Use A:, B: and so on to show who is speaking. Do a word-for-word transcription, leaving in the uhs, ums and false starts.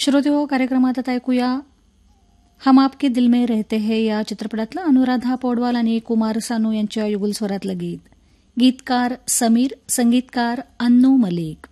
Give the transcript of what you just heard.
A: श्रोतेहो, कार्यक्रमात आता ऐकूया हम आपके दिल में रहते हैं या चित्रपटातलं अनुराधा पौडवाल आणि कुमार सानू यांच्या युगल स्वरातलं गीत. गीतकार समीर, संगीतकार अन्नू मलिक.